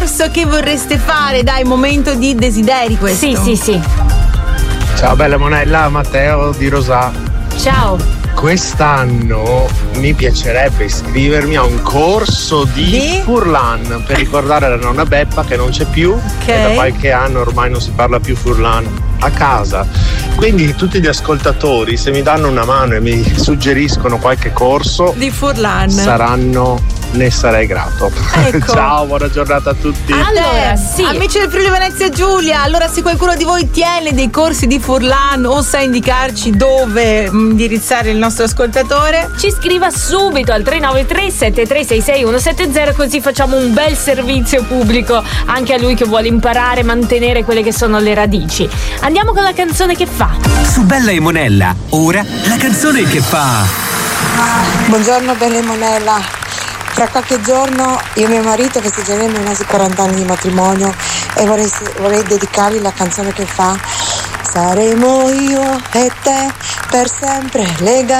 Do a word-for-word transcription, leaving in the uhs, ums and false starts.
corso che vorreste fare? Dai, momento di desideri questo. Sì, sì, sì. Ciao bella Monella, Matteo di Rosà. Ciao. Quest'anno mi piacerebbe iscrivermi a un corso di, di? Furlan per ricordare alla nonna Beppa che non c'è più, okay. E da qualche anno ormai non si parla più Furlan a casa. Quindi tutti gli ascoltatori, se mi danno una mano e mi suggeriscono qualche corso di Furlan, saranno ne sarei grato. Ecco. Ciao, buona giornata a tutti. Allora, sì. Amici del Friuli Venezia Giulia, allora se qualcuno di voi tiene dei corsi di Furlan o sa indicarci dove indirizzare il nostro ascoltatore, ci scriva subito al tre nove tre sette tre sei sei uno sette zero, così facciamo un bel servizio pubblico anche a lui che vuole imparare a mantenere quelle che sono le radici. Andiamo con la canzone che fa. Su Bella e Monella, ora la canzone che fa. Buongiorno Bella e Monella. Tra qualche giorno io e mio marito festeggeremo i nostri quaranta anni di matrimonio e vorrei, vorrei dedicargli la canzone che fa: saremo io e te per sempre legati.